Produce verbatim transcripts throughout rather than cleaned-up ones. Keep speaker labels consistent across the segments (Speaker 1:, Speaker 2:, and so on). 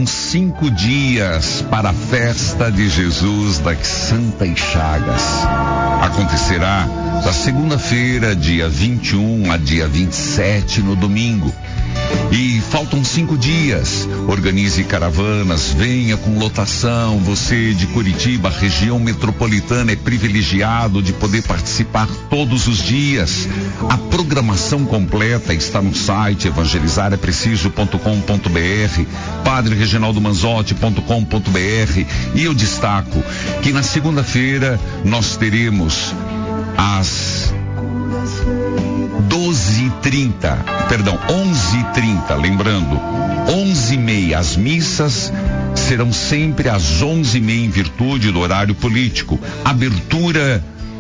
Speaker 1: Faltam cinco dias para a festa de Jesus das Santas Chagas. Acontecerá da segunda-feira, dia vinte e um, a dia vinte e sete, no domingo. E faltam cinco dias. Organize caravanas, venha com lotação. Você de Curitiba, região metropolitana, é privilegiado de poder participar todos os dias. A programação completa está no site evangelizar é preciso ponto com ponto br, padre reginaldo manzotti ponto com ponto br. E eu destaco que na segunda-feira nós teremos às doze e trinta, perdão, onze e trinta, lembrando, onze e meia, as missas serão sempre às onze e meia em virtude do horário político. Abertura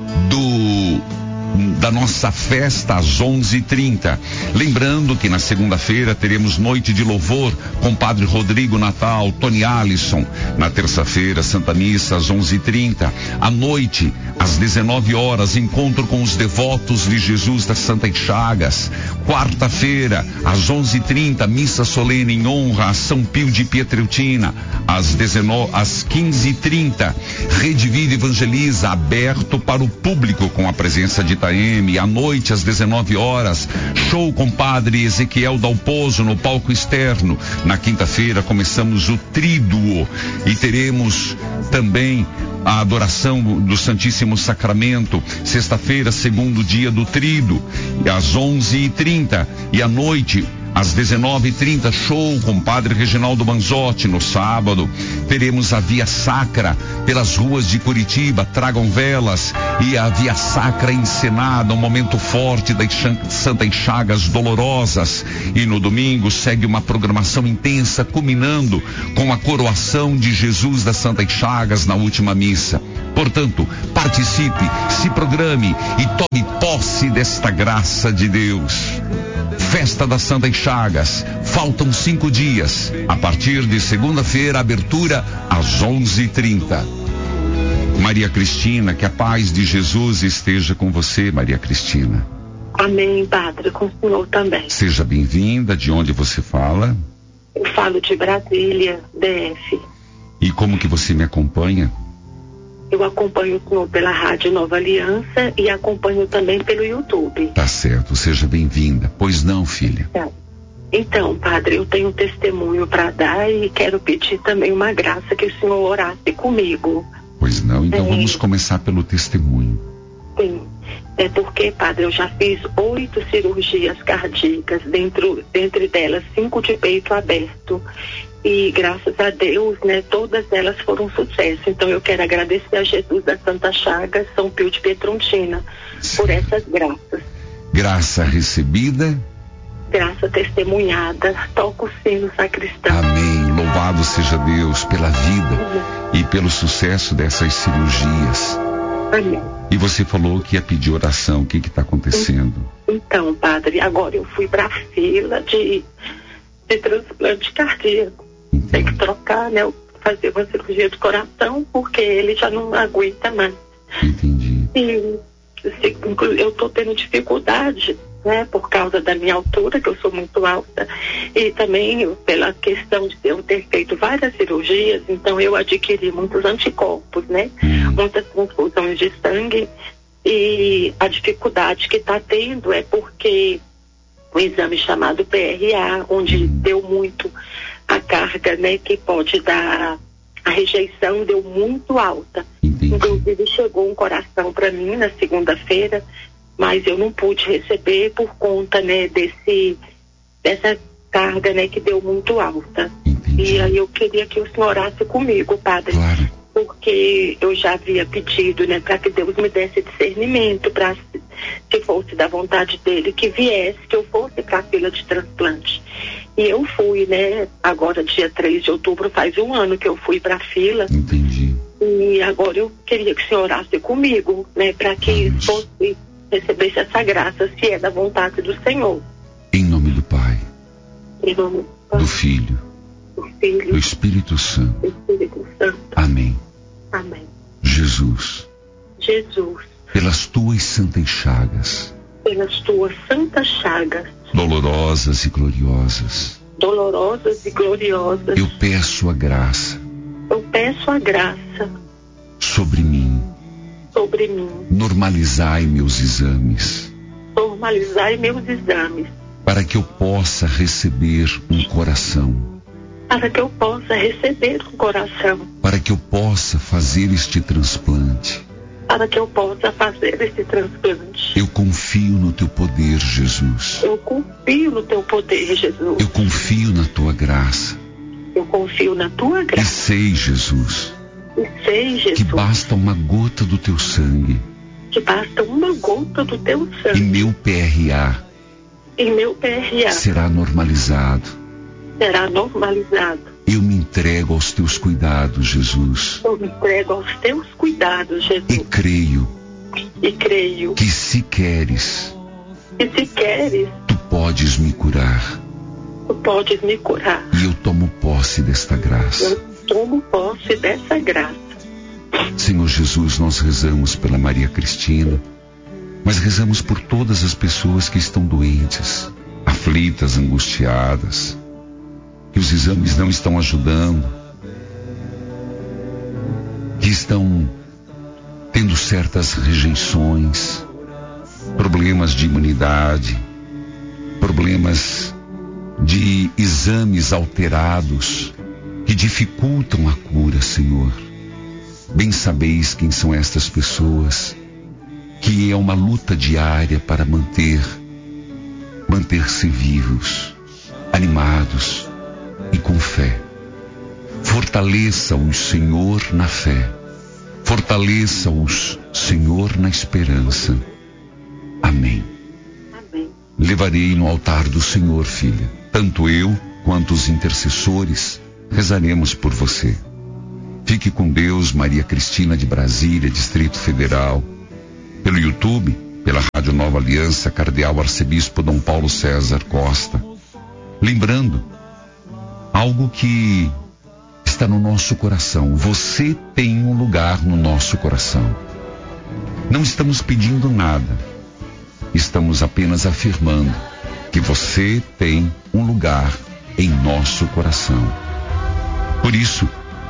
Speaker 1: do da nossa festa às onze e trinta. Lembrando que na segunda-feira teremos noite de louvor com Padre Rodrigo Natal, Tony Alisson. Na terça-feira, Santa Missa às onze e trinta. À noite, às dezenove horas, encontro com os devotos de Jesus das Santas Chagas. Quarta-feira, às onze e trinta, missa solene em honra a São Pio de Pietreutina. Às dezenove, às quinze e trinta, Rede Vida Evangeliza, aberto para o público com a presença de Itaeme. À noite, às dezenove horas, show com Padre Ezequiel Dalpozo no palco externo. Na quinta-feira, começamos o Tríduo e teremos também a adoração do Santíssimo Sacramento. Sexta-feira, segundo dia do Tríduo, às onze e trinta. E à noite, às dezenove e trinta, show com Padre Reginaldo Manzotti. No sábado, teremos a Via Sacra pelas ruas de Curitiba. Tragam velas e a Via Sacra encenada, um momento forte das Santas Chagas Dolorosas. E no domingo segue uma programação intensa, culminando com a coroação de Jesus das Santas Chagas na última missa. Portanto, participe, se programe e tome posse desta graça de Deus. Festa das Santas Chagas, faltam cinco dias. A partir de segunda-feira, abertura às onze e trinta. Maria Cristina, que a paz de Jesus esteja com você, Maria Cristina.
Speaker 2: Amém, Padre, com o senhor também.
Speaker 1: Seja bem-vinda. De onde você fala?
Speaker 2: Eu falo de Brasília, D F.
Speaker 1: E como que você me acompanha?
Speaker 2: Eu acompanho o senhor pela Rádio Nova Aliança e acompanho também pelo YouTube.
Speaker 1: Tá certo, seja bem-vinda. Pois não, filha?
Speaker 2: Tá. Então, Padre, eu tenho um testemunho para dar e quero pedir também uma graça que o senhor orasse comigo.
Speaker 1: Pois não, então
Speaker 2: é...
Speaker 1: vamos começar pelo testemunho.
Speaker 2: Sim, é porque, Padre, eu já fiz oito cirurgias cardíacas, dentro, dentre delas cinco de peito aberto. E graças a Deus, né, todas elas foram um sucesso. Então eu quero agradecer a Jesus da Santa Chagas, São Pio de Pietreutina, por essas graças.
Speaker 1: Graça recebida,
Speaker 2: graça testemunhada. Toca o sino, sacristão.
Speaker 1: Amém. Louvado seja Deus pela vida Amém. E pelo sucesso dessas cirurgias.
Speaker 2: Amém.
Speaker 1: E você falou que ia pedir oração. O que está acontecendo?
Speaker 2: Então, Padre, agora eu fui para a fila de, de transplante cardíaco. Entendi. Tem que trocar, né? Fazer uma cirurgia de coração, porque ele já não aguenta mais.
Speaker 1: Entendi.
Speaker 2: E eu estou tendo dificuldade, né? Por causa da minha altura, que eu sou muito alta, e também pela questão de eu ter feito várias cirurgias, então eu adquiri muitos anticorpos, né? Hum. Muitas transfusões de sangue, e a dificuldade que está tendo é porque o exame chamado P R A, onde deu muito a carga, né, que pode dar, a rejeição deu muito alta.
Speaker 1: Entendi.
Speaker 2: Inclusive chegou um coração para mim na segunda-feira, mas eu não pude receber por conta, né, desse, dessa carga, né, que deu muito alta.
Speaker 1: Entendi.
Speaker 2: E aí eu queria que o senhor orasse comigo, Padre.
Speaker 1: Claro.
Speaker 2: Porque eu já havia pedido, né, para que Deus me desse discernimento, para, se fosse da vontade dele, que viesse, que eu fosse para a fila de transplante. E eu fui, né, agora dia três de outubro, faz um ano que eu fui para a fila.
Speaker 1: Entendi.
Speaker 2: E agora eu queria que o senhor orasse comigo, né, para que
Speaker 1: Vamos.
Speaker 2: fosse, recebesse essa graça, se é da vontade do Senhor.
Speaker 1: Em nome do Pai,
Speaker 2: Em nome do Pai,
Speaker 1: do Filho,
Speaker 2: do Filho,
Speaker 1: do Espírito Santo.
Speaker 2: do Espírito Santo.
Speaker 1: Amém.
Speaker 2: Amém.
Speaker 1: Jesus,
Speaker 2: Jesus,
Speaker 1: pelas tuas santas chagas,
Speaker 2: pelas tuas santas chagas,
Speaker 1: dolorosas e gloriosas,
Speaker 2: dolorosas e gloriosas.
Speaker 1: Eu peço a graça.
Speaker 2: Eu peço a graça
Speaker 1: sobre mim.
Speaker 2: Sobre mim.
Speaker 1: Normalizai meus exames.
Speaker 2: Normalizai meus exames.
Speaker 1: Para que eu possa receber um coração.
Speaker 2: Para que eu possa receber um coração.
Speaker 1: Para que eu possa fazer este transplante.
Speaker 2: Para que eu possa fazer este transplante.
Speaker 1: Eu confio no teu poder, Jesus.
Speaker 2: Eu confio no teu poder, Jesus.
Speaker 1: Eu confio na tua graça.
Speaker 2: Eu confio na tua graça.
Speaker 1: E sei, Jesus,
Speaker 2: e sei, Jesus,
Speaker 1: que basta uma gota do teu sangue.
Speaker 2: Que basta uma gota do teu sangue.
Speaker 1: E meu P R A.
Speaker 2: E meu P R A.
Speaker 1: Será normalizado.
Speaker 2: Será normalizado.
Speaker 1: Eu me entrego aos teus cuidados, Jesus.
Speaker 2: Eu me entrego aos teus cuidados, Jesus.
Speaker 1: E creio.
Speaker 2: E creio.
Speaker 1: Que se queres.
Speaker 2: Que se queres.
Speaker 1: Tu podes me curar.
Speaker 2: Tu podes me curar.
Speaker 1: E eu tomo posse desta graça.
Speaker 2: Eu tomo posse dessa graça.
Speaker 1: Senhor Jesus, nós rezamos pela Maria Cristina, mas rezamos por todas as pessoas que estão doentes, aflitas, angustiadas, que os exames não estão ajudando, que estão tendo certas rejeições, problemas de imunidade, problemas de exames alterados que dificultam a cura, Senhor. Bem sabeis quem são estas pessoas, que é uma luta diária para manter, manter-se vivos, animados e com fé. Fortaleça-os, Senhor, na fé. Fortaleça-os, Senhor, na esperança. Amém.
Speaker 2: Amém.
Speaker 1: Levarei no altar do Senhor, filha. Tanto eu quanto os intercessores rezaremos por você. Fique com Deus, Maria Cristina de Brasília, Distrito Federal. Pelo YouTube, pela Rádio Nova Aliança, Cardeal Arcebispo Dom Paulo César Costa. Lembrando, algo que está no nosso coração. Você tem um lugar no nosso coração. Não estamos pedindo nada. Estamos apenas afirmando que você tem um lugar em nosso coração. Por isso,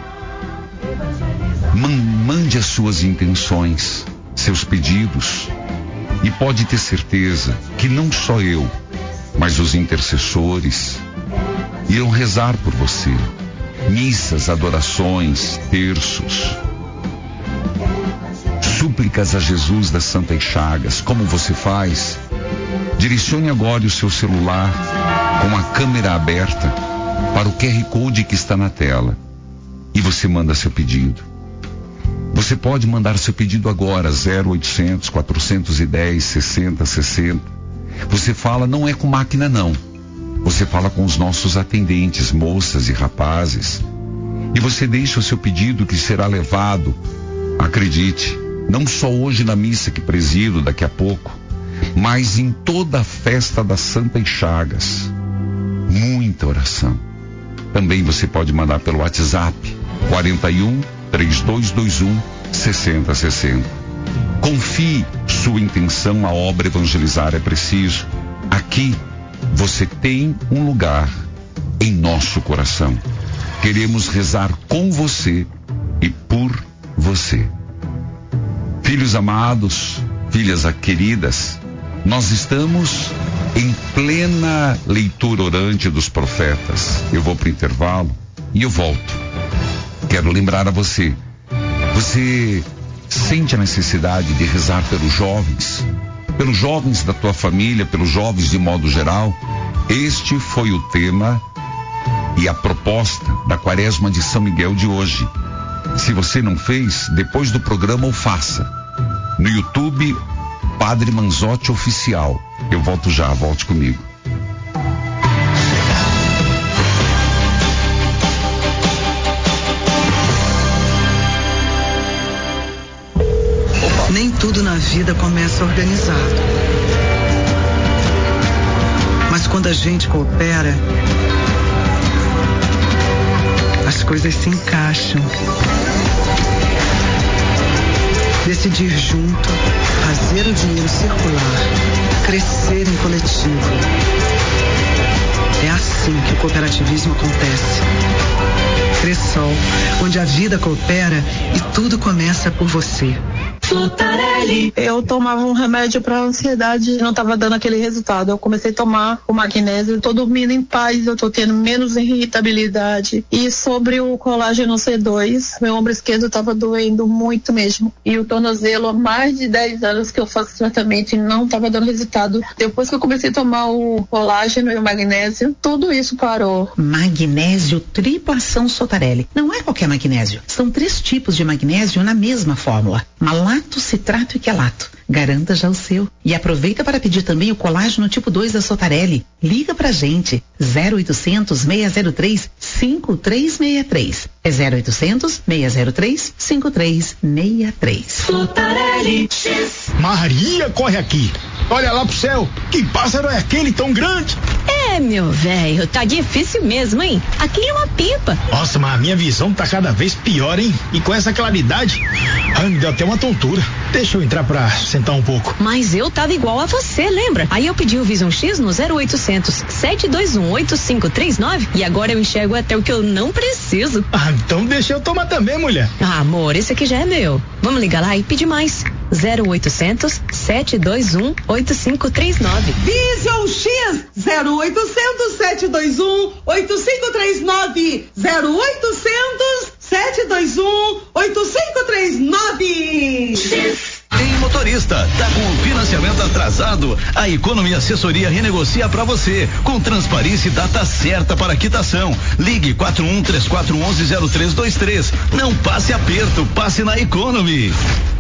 Speaker 1: mande as suas intenções, seus pedidos, e pode ter certeza que não só eu, mas os intercessores irão rezar por você. Missas, adorações, terços, súplicas a Jesus das Santas Chagas. Como você faz? Direcione agora o seu celular com a câmera aberta para o Q R Code que está na tela e você manda seu pedido. Você pode mandar seu pedido agora, zero oitocentos, quatrocentos e dez, sessenta, sessenta. Você fala, não é com máquina não. Você fala com os nossos atendentes, moças e rapazes. E você deixa o seu pedido que será levado, acredite, não só hoje na missa que presido daqui a pouco, mas em toda a festa das Santas Chagas. Muita oração. Também você pode mandar pelo WhatsApp, quarenta e um, trinta e dois vinte e um, sessenta sessenta. Confie sua intenção, a obra evangelizar é preciso. Aqui você tem um lugar em nosso coração. Queremos rezar com você e por você. Filhos amados, filhas queridas, nós estamos em plena leitura orante dos profetas. Eu vou para o intervalo e eu volto. Quero lembrar a você, você sente a necessidade de rezar pelos jovens, pelos jovens da tua família, pelos jovens de modo geral? Este foi o tema e a proposta da Quaresma de São Miguel de hoje. Se você não fez, depois do programa o faça. No YouTube, Padre Manzotti Oficial. Eu volto já, volte comigo.
Speaker 3: Nem tudo na vida começa organizado. Mas quando a gente coopera, as coisas se encaixam. Decidir junto, fazer o dinheiro circular, crescer em coletivo. É assim que o cooperativismo acontece. Cressol, onde a vida coopera e tudo começa por você.
Speaker 4: Sotarelli. Eu tomava um remédio para ansiedade e não estava dando aquele resultado. Eu comecei a tomar o magnésio, tô dormindo em paz, eu tô tendo menos irritabilidade. E sobre o colágeno C dois, meu ombro esquerdo estava doendo muito mesmo. E o tornozelo, há mais de dez anos que eu faço tratamento e não estava dando resultado. Depois que eu comecei a tomar o colágeno e o magnésio, tudo isso parou.
Speaker 5: Magnésio tripla ação Sotarelli. Não é qualquer magnésio. São três tipos de magnésio na mesma fórmula. Malato, citrato e quelato. Garanta já o seu. E aproveita para pedir também o colágeno tipo dois da Sotarelli. Liga pra gente. zero oitocentos, seis zero três, cinco três seis três. É zero oitocentos, seis zero três, cinco três seis três.
Speaker 6: Sotarelli. Maria, corre aqui. Olha lá pro céu. Que pássaro é aquele tão grande?
Speaker 7: É, meu velho, tá difícil mesmo, hein? Aqui é uma pipa.
Speaker 6: Nossa, mas a minha visão tá cada vez pior, hein? E com essa claridade, ai, me deu até uma tontura. Deixa eu entrar pra sentar um pouco.
Speaker 7: Mas eu tava igual a você, lembra? Aí eu pedi o Vision X no zero oitocentos, sete dois um, oito cinco três nove e agora eu enxergo até o que eu não preciso.
Speaker 6: Ah, então deixa eu tomar também, mulher.
Speaker 7: Ah, amor, esse aqui já é meu. Vamos ligar lá e pedir mais. zero oitocentos, sete dois um, oito cinco três nove.
Speaker 8: Vision X zero oitocentos, sete dois um, oito cinco três nove. zero oitocentos, sete dois um, oito cinco três nove.
Speaker 9: Em motorista, tá com o financiamento atrasado? A Economy Assessoria renegocia para você, com transparência e data certa para quitação. Ligue quatro um três quatro um um zero três dois três. Não passe aperto, passe na Economy.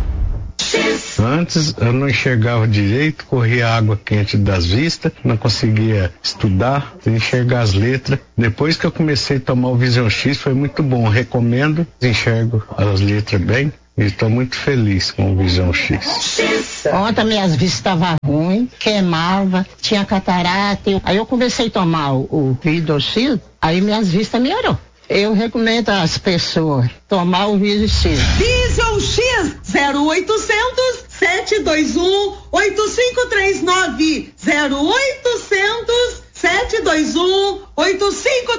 Speaker 10: Antes eu não enxergava direito, corria água quente das vistas, não conseguia estudar, enxergar as letras. Depois que eu comecei a tomar o Vision X foi muito bom, recomendo, enxergo as letras bem e estou muito feliz com o Vision X.
Speaker 11: Ontem minhas vistas estavam ruins, queimava, tinha catarata, aí eu comecei a tomar o, o Vision X, aí minhas vistas melhorou. Eu recomendo às pessoas tomar o Vision X.
Speaker 8: Vision X zero oitocentos, sete dois um, oito cinco três nove. zero oitocentos, sete dois um, oito cinco